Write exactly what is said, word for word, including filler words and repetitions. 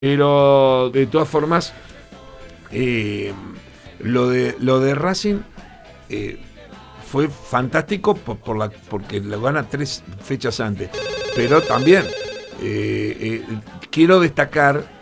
Pero de todas formas, eh, lo, de, lo de Racing eh, fue fantástico por, por la, porque lo gana tres fechas antes. Pero también eh, eh, quiero destacar